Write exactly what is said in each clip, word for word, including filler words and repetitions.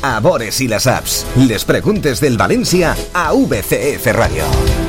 a Bores y las apps. Les preguntes del Valencia a V C F Radio.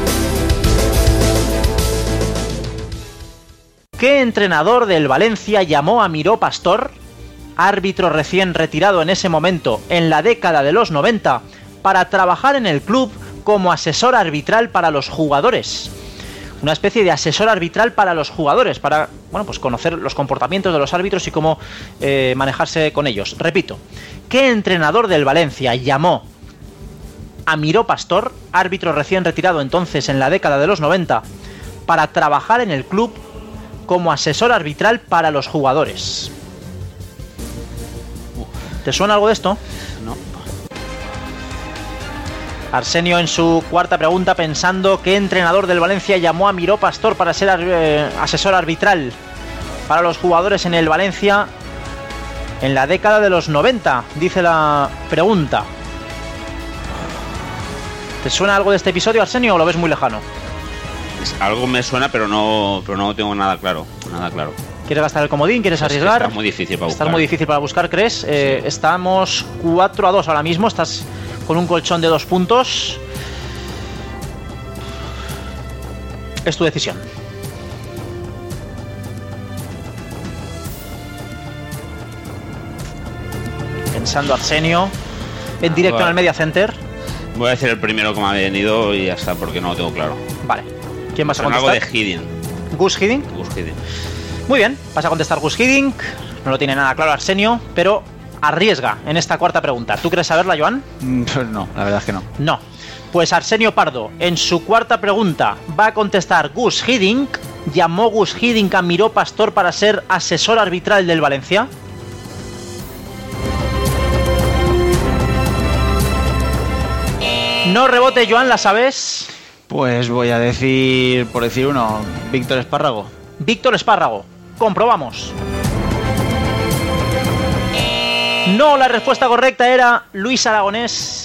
¿Qué entrenador del Valencia llamó a Miró Pastor, árbitro recién retirado en ese momento, en la década de los noventa, para trabajar en el club como asesor arbitral para los jugadores? Una especie de asesor arbitral para los jugadores, para, bueno, pues conocer los comportamientos de los árbitros y cómo eh, manejarse con ellos. Repito, ¿qué entrenador del Valencia llamó a Miró Pastor, árbitro recién retirado entonces en la década de los noventa, para trabajar en el club como asesor arbitral para los jugadores? ¿Te suena algo de esto? No. Arsenio en su cuarta pregunta pensando qué entrenador del Valencia llamó a Miró Pastor para ser eh, asesor arbitral para los jugadores en el Valencia en la década de los noventa, dice la pregunta. ¿Te suena algo de este episodio, Arsenio, o lo ves muy lejano? Algo me suena, pero no, pero no tengo nada claro, nada claro. ¿Quieres gastar el comodín? ¿Quieres Es arriesgar? Está muy difícil para buscar. Está muy difícil para buscar, ¿crees? Sí. Eh, estamos cuatro a dos ahora mismo. Estás con un colchón de dos puntos. Es tu decisión. Pensando Arsenio. En directo vale. en el Media Center. Voy a decir el primero que me ha venido y ya está, porque no lo tengo claro. Vale. ¿Quién vas a Algo contestar? de Hiddink. Gus Hiddink. Gus Hiddink. Muy bien, vas a contestar Gus Hiddink. No lo tiene nada claro Arsenio, pero arriesga en esta cuarta pregunta. ¿Tú quieres saberla, Joan? Pues no, la verdad es que no. No. Pues Arsenio Pardo, en su cuarta pregunta, va a contestar Gus Hiddink. ¿Llamó Gus Hiddink a Miró Pastor para ser asesor arbitral del Valencia? No rebote, Joan, ¿la sabes? Pues voy a decir, por decir uno, Víctor Espárrago. Víctor Espárrago. Comprobamos. No, la respuesta correcta era Luis Aragonés.